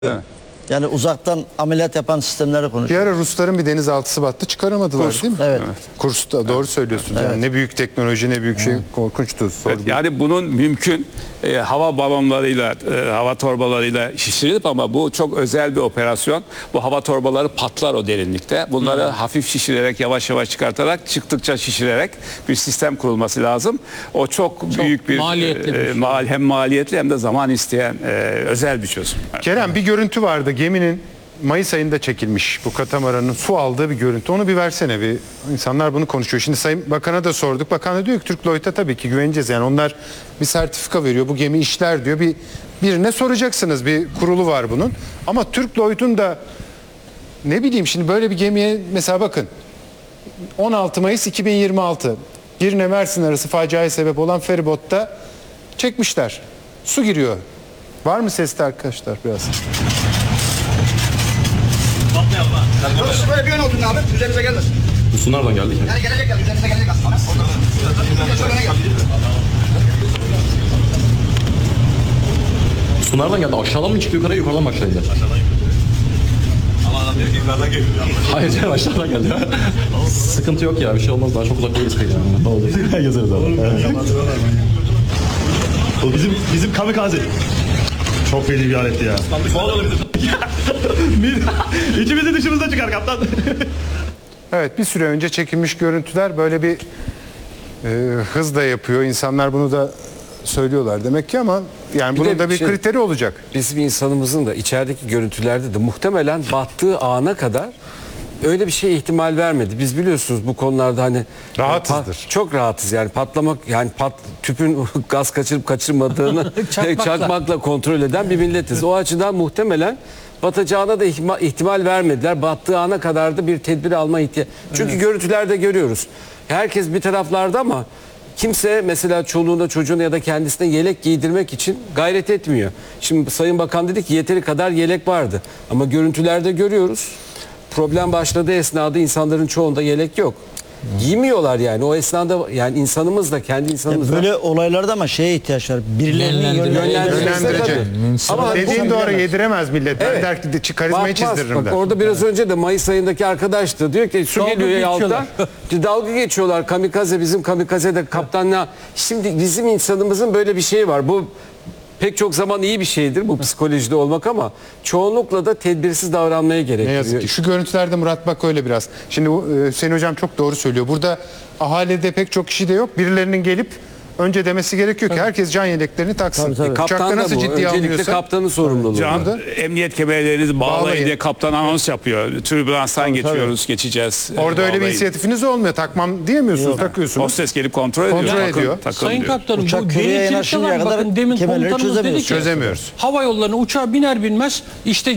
Evet. Yani uzaktan ameliyat yapan sistemleri Bir konuşuyor. ara Rusların bir denizaltısı battı, çıkaramadılar değil mi? Evet. Kursta doğru söylüyorsunuz. Yani ne büyük teknoloji, ne büyük şey, korkunçtu. Evet, yani bunun mümkün hava balonlarıyla, hava torbalarıyla şişirilip ama bu çok özel bir operasyon. Bu hava torbaları patlar o derinlikte. Bunları hafif şişirerek, yavaş yavaş çıkartarak, çıktıkça şişirerek bir sistem kurulması lazım. O çok büyük bir maliyetli hem maliyetli hem de zaman isteyen özel bir çözüm. Kerem, bir görüntü vardı. Geminin Mayıs ayında çekilmiş, bu katamaranın su aldığı bir görüntü. Onu bir versene. Bir insanlar bunu konuşuyor. Şimdi Sayın Bakan'a da sorduk. Bakan da diyor ki Türk Lloyd'a tabii ki güveneceğiz. Yani onlar bir sertifika veriyor. Bu gemi işler diyor. Birine soracaksınız. Bir kurulu var bunun. Ama Türk Lloyd'un da ne bileyim şimdi böyle bir gemiye mesela bakın 16 Mayıs 2026 Girne Mersin arası faciaya sebep olan feribotta çekmişler. Su giriyor. Var mı sesli arkadaşlar biraz? Yok siz böyle bir yön oturun abi. Üzerinize gelmesin. Su nereden geldi ki? Yani gelecek ya. Üzerinize gelecek aslında. Şöyle gel. Su nereden geldi? Aşağıdan mı çıktı yukarıya, yukarıdan mı aşağı indi? Ama adam diyor ki yukarıdan geliyor. Hayır canım, aşağıdan geldi. Sıkıntı yok ya, bir şey olmaz. Daha çok uzak değiliz pek yani. Oldu. Yazarız abi. O bizim kamikaze. Çok feci bir aletti ya. İçimizi dışımızda çıkar kaptan. Evet, bir süre önce çekilmiş görüntüler böyle bir hızla yapıyor. İnsanlar bunu da söylüyorlar demek ki ama yani bunun da bir kriteri olacak. Bizim insanımızın da içerideki görüntülerde de muhtemelen battığı ana kadar öyle bir şeye ihtimal vermedi. Biz biliyorsunuz bu konularda hani Rahatsızdır. çok rahatız yani patlamak yani tüpün gaz kaçırıp kaçırmadığını çakmakla kontrol eden bir milletiz. O açıdan muhtemelen batacağına da ihtimal vermediler. Battığı ana kadar da bir tedbir alma ihtiyacı. Çünkü görüntülerde görüyoruz. Herkes bir taraflarda ama kimse mesela çoluğuna çocuğuna ya da kendisine yelek giydirmek için gayret etmiyor. Şimdi Sayın Bakan dedi ki yeteri kadar yelek vardı. Ama görüntülerde görüyoruz. Problem başladığı esnada insanların çoğunda yelek yok. Giymiyorlar yani. O esnada yani insanımız da kendi insanımız da. Böyle olaylarda ama şeye ihtiyaç var. Birilerini Yönlendirecek. Ama Dediğin doğru, yediremez millet. Evet. Ben der ki karizmayı Bakmaz. çizdiririm Bak der. orada biraz önce de Mayıs ayındaki arkadaştı. Diyor ki su Dalga geliyor ya geçiyorlar. alttan. Dalga geçiyorlar. Kamikaze bizim kamikaze de kaptanla. Şimdi bizim insanımızın böyle bir şeyi var. Bu pek çok zaman iyi bir şeydir bu psikolojide olmak ama çoğunlukla da tedbirsiz davranmaya Ne gerekiyor. yazık ki. Şu görüntülerde Murat bak öyle biraz. Şimdi Hüseyin Hocam çok doğru söylüyor. Burada ahalide pek çok kişi de yok. Birilerinin gelip önce demesi gerekiyor ki herkes can yeleklerini taksın. Tabii. Uçakta Kaptan da nasıl bu. ciddiye Öncelikle alınıyorsa. kaptanın sorumluluğu. Can, emniyet kemerlerinizi bağlayın Bağlayın. diye kaptan anons yapıyor. Türbülanstan geçiyoruz, geçeceğiz. Orada öyle bir Bağlayın. inisiyatifiniz olmuyor. Takmam diyemiyorsunuz, takıyorsunuz. Hostes gelip kontrol ediyor. Kontrol Takın, ediyor. takın Sayın diyor. Kaptanım Uçak bu küreye denizcilikte yanaşıncaya var. kadar Bakın demin kemerleri komutanımız dedi ki Çözemiyoruz. hava yollarına uçağa biner binmez işte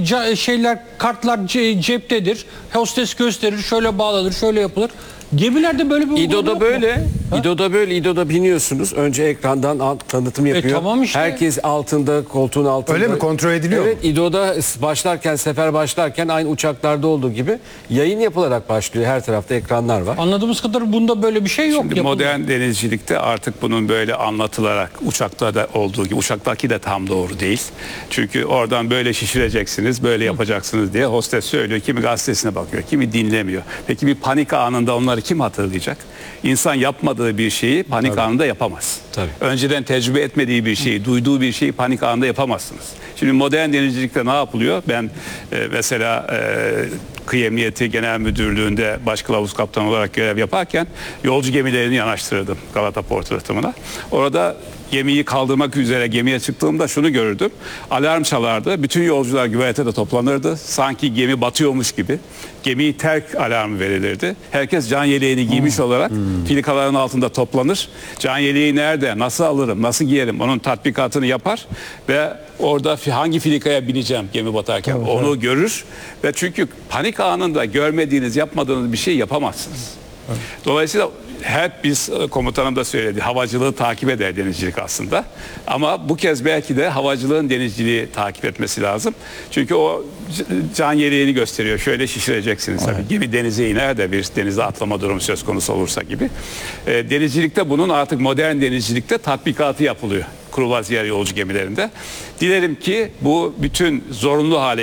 kartlar ceptedir. Hostes gösterir şöyle bağlanır şöyle yapılır. Gemilerde böyle bir uygulama İdo'da yok mu? böyle. İdo'da böyle. İdo'da biniyorsunuz. Önce ekrandan tanıtım yapıyor. tamam işte. Herkes altında, koltuğun altında. Öyle mi? Kontrol ediliyor Evet, İdo'da sefer başlarken aynı uçaklarda olduğu gibi yayın yapılarak başlıyor. Her tarafta ekranlar var. Anladığımız kadar bunda böyle bir şey yok. Şimdi yapıldı. modern denizcilikte artık bunun böyle anlatılarak uçakta da olduğu gibi uçaktaki de tam doğru değil. Çünkü oradan böyle şişireceksiniz, böyle yapacaksınız diye hostes söylüyor. Kimi gazetesine bakıyor, kimi dinlemiyor. Peki bir panik anında onları kim hatırlayacak? İnsan yapmadığı bir şeyi panik anında yapamaz. Tabii. Önceden tecrübe etmediği bir şeyi, duyduğu bir şeyi panik anında yapamazsınız. Şimdi modern denizcilikte ne yapılıyor? Ben mesela Kıyı Emniyeti Genel Müdürlüğü'nde baş kılavuz kaptan olarak görev yaparken yolcu gemilerini yanaştırırdım Galata Port Rıhtımı'na. Orada gemiyi kaldırmak üzere gemiye çıktığımda şunu görürdüm. Alarm çalardı. Bütün yolcular güvertede toplanırdı. Sanki gemi batıyormuş gibi. Gemiyi terk alarmı verilirdi. Herkes can yeleğini giymiş olarak filikaların altında toplanır. Can yeleği nerede? Nasıl alırım? Nasıl giyerim? Onun tatbikatını yapar ve orada hangi filikaya bineceğim gemi batarken onu görür ve çünkü panik anında görmediğiniz, yapmadığınız bir şey yapamazsınız. Dolayısıyla hep biz komutanım da söyledi havacılığı takip eder denizcilik aslında ama bu kez belki de havacılığın denizciliği takip etmesi lazım çünkü o can yeleğini gösteriyor, şöyle şişireceksiniz tabii gemi denize iner de bir denize atlama durumu söz konusu olursa gibi denizcilikte bunun artık modern denizcilikte tatbikatı yapılıyor. kruvazyer yolcu gemilerinde. Dilerim ki bu bütün zorunlu hale